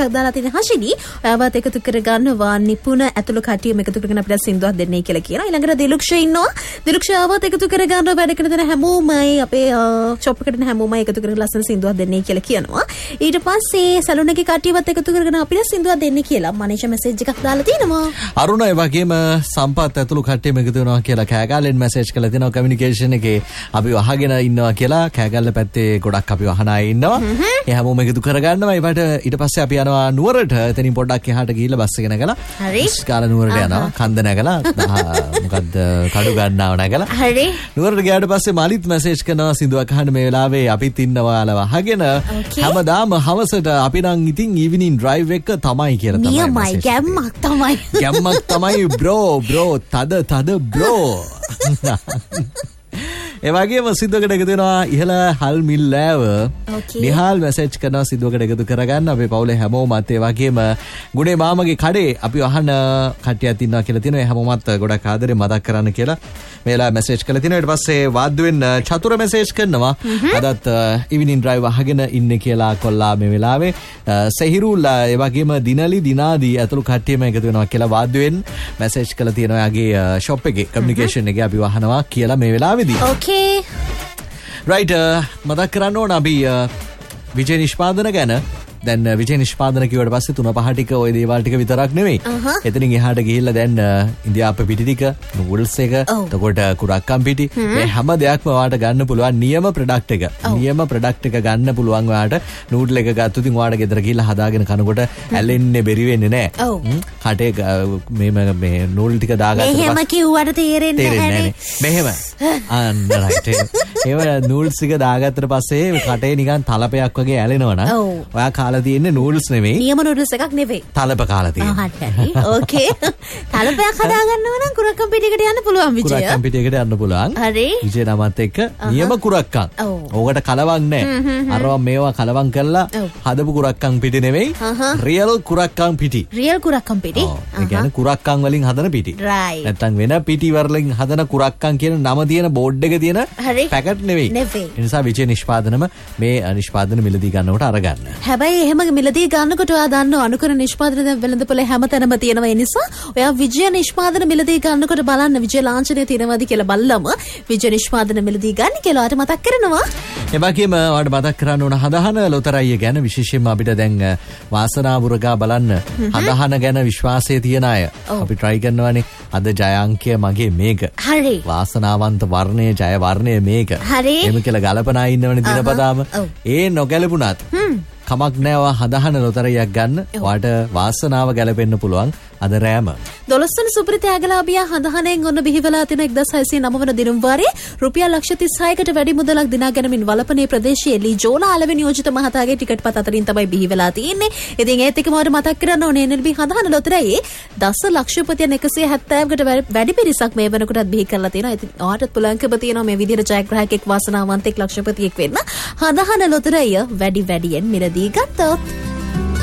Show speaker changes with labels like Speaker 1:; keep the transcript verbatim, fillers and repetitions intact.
Speaker 1: දාලා තියෙන හෂිනි. ඔයාවත් එකතු කරගන්නවා නිපුණ ඇතුළු කට්ටියම එකතු කරගෙන අපිට සින්දුවක් දෙන්නයි කියලා කියනවා. ඊළඟට දිලුක්ෂ ඉන්නවා. දිලුක්ෂ ආවත් එකතු කරගන්නවා වැඩ කරන තැන හැමෝමයි අපේ ෂොප් එකට යන හැමෝමයි එකතු කරගෙන ලස්සන සින්දුවක් දෙන්නයි කියලා කියනවා. ඊට පස්සේ සැලුන් එකේ කට්ටියවත් එකතු කරගෙන අපිට සින්දුවක් දෙන්න කියලා මනීෂා මැසේජ් එකක් දාලා තිනවා.
Speaker 2: අරුණ ඒ වගේම සම්පත් ඇතුළු කට්ටියම එකතු වෙනවා කියලා කෑගල්ලෙන් මැසේජ් කරලා තිනවා කමියුනිකේෂන් එකේ අපි අහගෙන ඉන්නවා කියලා කෑගල්ල පැත්තේ ගොඩක් අපි අහන අය ඉන්නවා. ඒ හැමෝම එකතු කරගන්නවා. ඒවට ඊට පස්සේ අපි යනවා නුවරට. එතනින් පොඩ්ඩක් එහාට ගිහිල්ලා බස් එක නැගලා හරි ස්කාල නුවරට යනවා. කන්ද නැගලා මොකද්ද කඩු ගන්නව නැගලා හරි නුවරට ගියාට පස්සේ මාලිත් මැසේජ් කරනවා සින්දුවක් අහන්න මේ වෙලාවේ අපිත් ඉන්නවා ඔයාලව අහගෙන හැමදාම හවසට අපි නම් ඉතින් ඊවිනින් ඩ්‍රයිව් එක තමයි කියලා තමයි
Speaker 1: නියමයි ගැම්මක් තමයි
Speaker 2: ගැම්මක් තමයි බ්‍රෝ බ්‍රෝ තද තද බ්‍රෝ ඒ වගේම සිද්දකට එකතු වෙනවා ඉහළ හල් මිල්ලෑව නිහාල් මැසේජ් කරනවා සිද්දකට එකතු කරගන්න අපේ පවුලේ හැමෝමත් ඒ වගේම ගුණේ මාමගේ කඩේ අපි අහන කට්ටියක් ඉන්නවා කියලා තියෙනවා ඒ හැමෝමත් ගොඩක් ආදරේ මතක් කරන්න කියලා මේලා මැසේජ් කරලා තිනවා ඊට පස්සේ වාද්දුවෙන් චතුර මැසේජ් කරනවා අදත් ඉවිනින් ඩ්‍රයිව් අහගෙන ඉන්නේ කියලා කොල්ලා මේ වෙලාවේ සහිරුල් ඒ වගේම දිනලි දිනාදී ඇතුළු කට්ටියම එකතු වෙනවා කියලා වාද්දුවෙන් මැසේජ් කරලා තියෙනවා යාගේ ෂොප් එකේ කමියුනිකේෂන් එකේ අපි වහනවා කියලා මේ වෙලාවේදී
Speaker 1: ඕකේ
Speaker 2: රයිට් මතක් කරන්න ඕන අපි විජය නිෂ්පාදන ගැන දැන් විජය නිෂ්පාදන කිව්වට පස්සේ තුන පහ ටික ওই දේවල් ටික විතරක් නෙවෙයි. එතනින් එහාට ගිහිල්ලා දැන් ඉන්දියාප පිටි ටික, නූඩල්ස් එක, එතකොට කුරක්කම් පිටි මේ හැම දෙයක්ම ඔයාලට ගන්න පුළුවන් නියම ප්‍රොඩක්ට් එක. නියම ප්‍රොඩක්ට් එක ගන්න පුළුවන් ඔයාලට. නූඩල් එක ගත්තොත් ඉතින් ඔයාලට ගෙදර ගිහිල්ලා හදාගෙන කනකොට ඇලෙන්නේ බැරි වෙන්නේ නැහැ. කටේ මේ මේ නූඩල් ටික දාගත්තට පස්සේ
Speaker 1: මෙහෙම කිව්වට තේරෙන්නේ නැහැ.
Speaker 2: මෙහෙම. අන්න රයිට්. ඒව නූඩල්ස් ටික දාගත්තට පස්සේ කටේ නිකන් තලපයක් වගේ ඇලෙනවා නම් ඔයා කාලා තියෙන්නේ නූඩල්ස් නෙවෙයි.
Speaker 1: නියම නූඩල්ස් එකක් නෙවෙයි.
Speaker 2: තලප කාලා තියෙන්නේ.
Speaker 1: හරි. ඕකේ. තලපයක් හදාගන්නව නම් කුරක්කම් පිටියකට යන්න පුළුවන් විජය.
Speaker 2: කුරක්කම් පිටියකට යන්න පුළුවන්.
Speaker 1: හරි.
Speaker 2: විජය නමත් එක්ක නියම කුරක්කම්. ඕකට කලවම් නැහැ. අරවා මේවා කලවම් කරලා හදපු කුරක්කම් පිටි නෙවෙයි. රියල් කුරක්කම් පිටි.
Speaker 1: රියල් කුරක්කම් පිටි.
Speaker 2: ඒ කියන්නේ කුරක්කම් වලින් හදන පිටි.
Speaker 1: රයිට්.
Speaker 2: නැත්තම් වෙන පිටි වලින් හදන කුරක්කම් කියන නම තියෙන බෝඩ් එක තියෙන පැකට් නෙවෙයි.
Speaker 1: නෙවෙයි.
Speaker 2: ඒ නිසා විජය නිෂ්පාදනම මේ නිෂ්පාදන මිලදී ගන්නකොට අරගන්න.
Speaker 1: හැබැයි එහෙම මිලදී ගන්නකොට ඔයා දන්නව අනුකර නිෂ්පාදන දැන් වෙළඳපොළ හැමතැනම තියෙනවා. ඒ නිසා ඔයා විජය නිෂ්පාදන මිලදී ගන්නකොට බලන්න විජය ලාංඡනය තියෙනවද කියලා බලලම විජය නිෂ්පාදන මිලදී ගන්න කියලා ඔයාලට මතක් කරනවා.
Speaker 2: ඒ වගේම ඔයාලට මතක් කරන්න ඕන හදහන ලොතරැයිය ගැන විශේෂයෙන්ම අපිට දැන් වාසනාවුරගා බලන්න හදහන ගැන විශ්වාසය තියන අය අපි try කරනවානේ. අද ජය අංකය මගේ මේක.
Speaker 1: හරි.
Speaker 2: වාසනාවන්ත වර්ණය ජය වර්ණය මේක.
Speaker 1: හරි.
Speaker 2: එහෙම කියලා ගලපන අය ඉන්නවනේ දිනපතාම. ඒ නොගැලපුණත් කමක් නෑ ඔයා හදහන ලොතරැයියක් ගන්න. ඔයාට වාසනාව ගැලපෙන්න පුළුවන් අද රෑම.
Speaker 1: දොළොස් වන සුපිරි ත්‍යාගලාභියා හදහනෙන් ඔන්න බිහිවලා තියෙන එක්දහස් හයසිය නව වන දිනුම් වාරයේ රුපියල් ලක්ෂ තිස් හයකට වැඩි මුදලක් දිනා ගැනීමෙන් වලපනේ ප්‍රදේශයේ ලී ජෝලා අලවෙනි නියෝජිත මහතාගේ ටිකට් පත් අතරින් තමයි බිහිවලා තියෙන්නේ. ඉතින් ඒත් එක්කම මට මතක් කරන්න ඕනේ එන් එල් බී හදහන ලොතරැයියේ දස ලක්ෂපතියන් එකසිය හැත්තෑවකට වැඩි පිරිසක් මේ වෙනකොටත් බිහි කරලා තියෙනවා. ඉතින් ඔයාටත් පුළුවන්කම තියෙනවා මේ විදිහට ජයග්‍රාහකෙක් වාසනාවන්තෙක් ලක්ෂපතියෙක් වෙන්න. හදහන ලොතරැයිය වැඩි වැඩියෙන් මිලදී ගත්තොත්